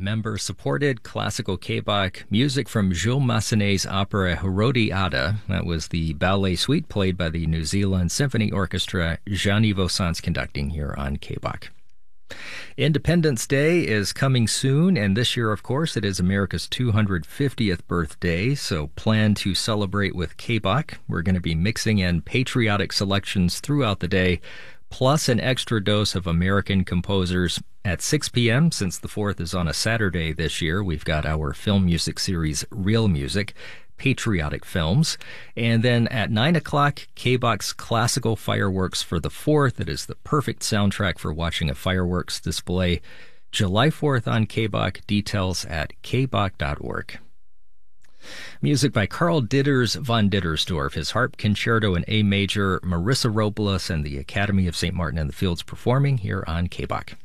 member-supported classical K-Bach music from Jules Massenet's opera Herodiada. That was the ballet suite played by the New Zealand Symphony Orchestra, Jean-Yves Sans conducting here on K-Bach. Independence Day is coming soon, and this year, of course, it is America's 250th birthday, so plan to celebrate with K-Bach. We're going to be mixing in patriotic selections throughout the day, plus an extra dose of American composers. At 6 p.m., since the 4th is on a Saturday this year, we've got our film music series, Real Music, patriotic films. And then at 9 o'clock, K-Bach's classical fireworks for the 4th. It is the perfect soundtrack for watching a fireworks display. July 4th on K-Bach, details at kbach.org. Music by Karl Ditters von Dittersdorf, his harp concerto in A major, Marissa Robles and the Academy of St. Martin in the Fields performing here on K-Bach.